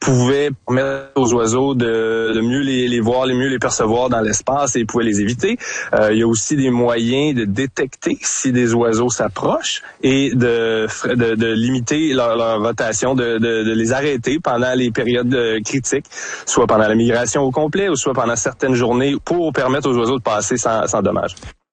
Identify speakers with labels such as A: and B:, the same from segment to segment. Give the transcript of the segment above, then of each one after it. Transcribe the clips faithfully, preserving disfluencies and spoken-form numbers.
A: pouvait permettre aux oiseaux de, de mieux les, les voir, les mieux les percevoir dans l'espace et ils pouvaient les éviter. Euh, il y a aussi des moyens de détecter si des oiseaux s'approchent et de, de, de limiter leur, leur rotation, de, de, de les arrêter pendant les périodes critiques, soit pendant la migration au complet ou soit pendant certaines journées pour permettre aux oiseaux de passer sans, sans dommage.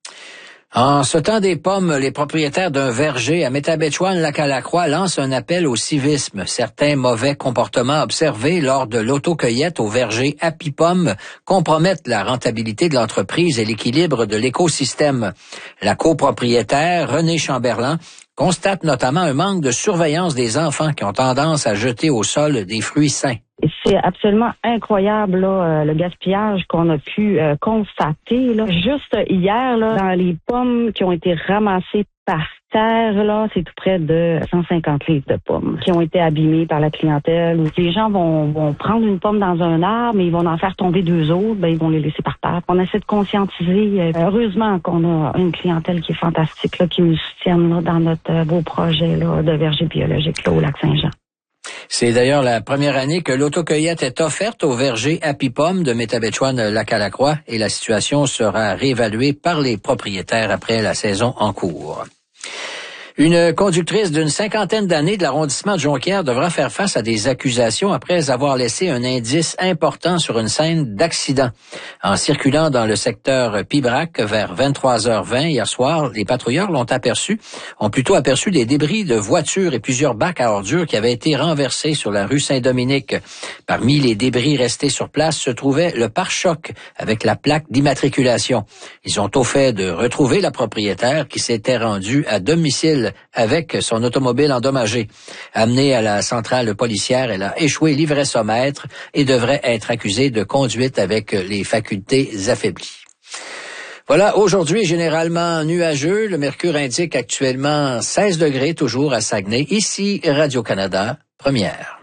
B: En ce temps des pommes, les propriétaires d'un verger à Métabetchouan-Lac-à-la-Croix lancent un appel au civisme. Certains mauvais comportements observés lors de l'autocueillette au verger Happy Pomme compromettent la rentabilité de l'entreprise et l'équilibre de l'écosystème. La copropriétaire, Renée Chamberlain, constate notamment un manque de surveillance des enfants qui ont tendance à jeter au sol des fruits sains.
C: C'est absolument incroyable là, euh, le gaspillage qu'on a pu euh, constater. Là. Juste hier, là, dans les pommes qui ont été ramassées par terre, là, c'est tout près de cent cinquante litres de pommes qui ont été abîmées par la clientèle. Les gens vont, vont prendre une pomme dans un arbre, mais ils vont en faire tomber deux autres, ben ils vont les laisser par terre. On essaie de conscientiser. Heureusement qu'on a une clientèle qui est fantastique, là, qui nous soutienne là, dans notre euh, beau projet là, de verger biologique là, au Lac-Saint-Jean.
B: C'est d'ailleurs la première année que l'autocueillette est offerte au verger Happy Pomme de Métabetchouan-Lac-à-la-Croix et la situation sera réévaluée par les propriétaires après la saison en cours. Une conductrice d'une cinquantaine d'années de l'arrondissement de Jonquière devra faire face à des accusations après avoir laissé un indice important sur une scène d'accident. En circulant dans le secteur Pibrac vers vingt-trois heures vingt hier soir, les patrouilleurs l'ont aperçu, ont plutôt aperçu des débris de voitures et plusieurs bacs à ordures qui avaient été renversés sur la rue Saint-Dominique. Parmi les débris restés sur place se trouvait le pare-choc avec la plaque d'immatriculation. Ils ont au fait de retrouver la propriétaire qui s'était rendue à domicile avec son automobile endommagée. Amenée à la centrale policière, elle a échoué l'ivresse-au-maître et devrait être accusée de conduite avec les facultés affaiblies. Voilà, aujourd'hui, généralement nuageux. Le mercure indique actuellement seize degrés, toujours à Saguenay. Ici, Radio-Canada, première.